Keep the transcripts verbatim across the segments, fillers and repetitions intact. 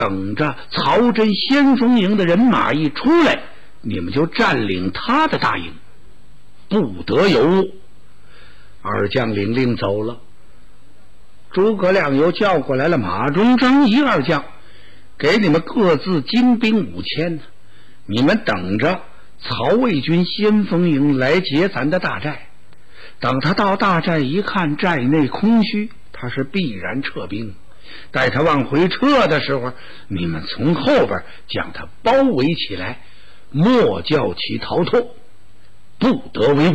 等着曹真先锋营的人马一出来，你们就占领他的大营，不得有误。二将领令走了，诸葛亮又叫过来了马忠、张仪二将，给你们各自精兵五千呢。你们等着曹魏军先锋营来劫咱的大寨，等他到大寨一看寨内空虚，他是必然撤兵。待他往回撤的时候，你们从后边将他包围起来，莫叫其逃脱，不得为误。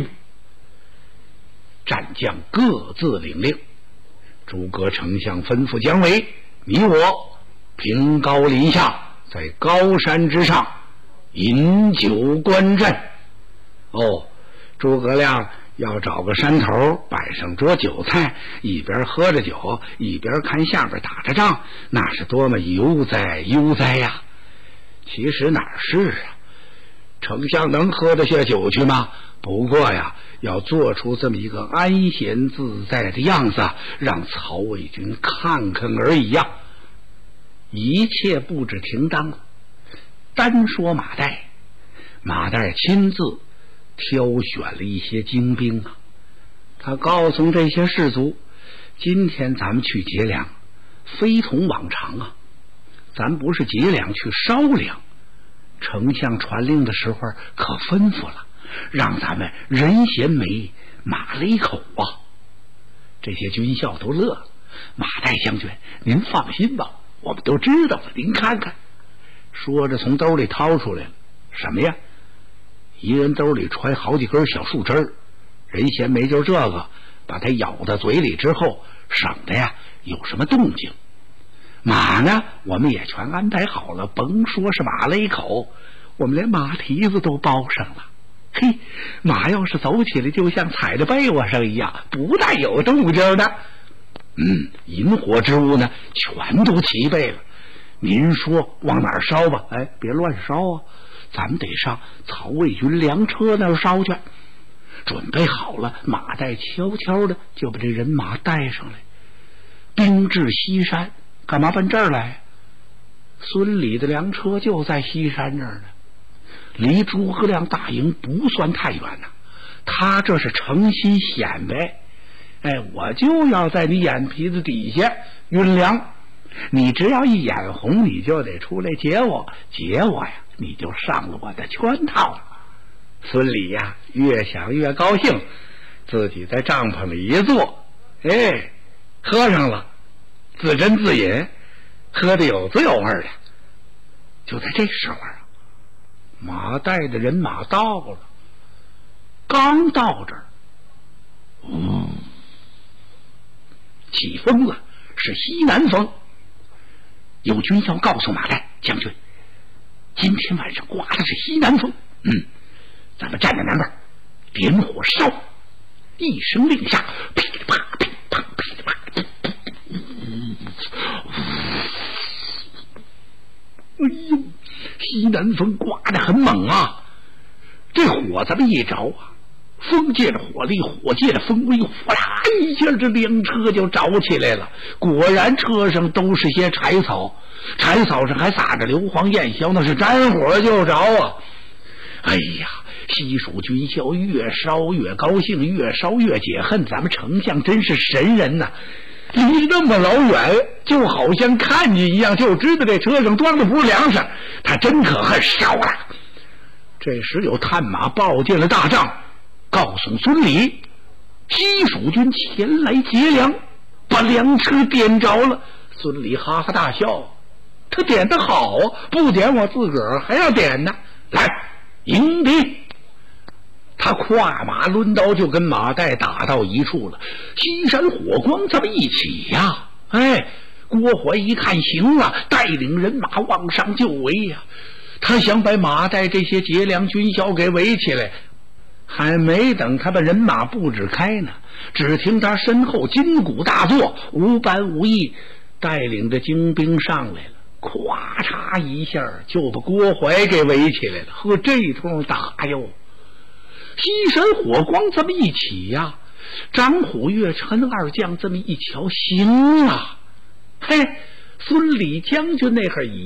战将各自领令。诸葛丞相吩咐姜维，你我凭高临下，在高山之上饮酒观阵。哦，诸葛亮要找个山头摆上桌酒菜，一边喝着酒一边看下边打着仗，那是多么悠哉悠哉呀！其实哪是啊，丞相能喝得下酒去吗？不过呀，要做出这么一个安闲自在的样子，让曹魏军看看而已呀。一切布置停当了。单说马岱，马岱亲自挑选了一些精兵啊，他告诉这些士卒，今天咱们去劫粮，非同往常啊，咱不是劫粮去烧粮。丞相传令的时候可吩咐了，让咱们人衔枚，马勒口啊。这些军校都乐了。马岱将军，您放心吧，我们都知道了，您看看。说着从兜里掏出来了什么呀？一人兜里揣好几根小树枝儿，人衔枚就这个，把它咬到嘴里之后，省得呀有什么动静。马呢，我们也全安排好了，甭说是马勒口，我们连马蹄子都包上了。嘿，马要是走起来就像踩在被窝上一样，不带有动静的。嗯，引火之物呢全都齐备了，您说往哪儿烧吧？哎，别乱烧啊，咱们得上曹魏军粮车那儿烧去。准备好了，马岱悄悄的就把这人马带上来，兵至西山。干嘛奔这儿来？孙礼的粮车就在西山这儿呢，离诸葛亮大营不算太远呐。他这是诚心显摆，哎，我就要在你眼皮子底下运粮，你只要一眼红，你就得出来劫我，劫我呀，你就上了我的圈套了。孙礼呀，越想越高兴，自己在帐篷里一坐，哎，喝上了，自斟自饮，喝得有滋有味的。就在这时候啊，马岱的人马到了，刚到这儿，嗯，起风了，是西南风。有军校告诉马岱将军，今天晚上刮的是西南风，嗯，咱们站在南边点火烧。一声令下，噼里啪噼里啪噼里啪，哎呦，西南风刮得很猛啊！这火咱们一着啊，风借着火力，火借着风威，哗啦一下，这粮车就着起来了。果然车上都是些柴草，柴草上还撒着硫磺焰硝，那是沾火就着啊！哎呀，西蜀军校越烧越高兴，越烧越解恨。咱们丞相真是神人呐，离那么老远，就好像看见一样，就知道这车上装的不是粮食，他真可恨，烧了。这时有探马报进了大帐，告诉孙礼，西蜀军前来劫粮，把粮车点着了。孙礼哈哈大笑，他点得好，不点我自个儿还要点呢。来，迎敌！他跨马抡刀就跟马岱打到一处了。西山火光这么一起呀，哎，郭淮一看行了，带领人马往上就围呀。他想把马岱这些劫粮军校给围起来，还没等他把人马布置开呢，只听他身后金鼓大作，无班无义带领着精兵上来了，咵嚓一下就把郭淮给围起来了。呵，这通打哟！西山火光这么一起呀，张虎、岳琛二将这么一瞧，行啊，嘿， 孙李将军那会儿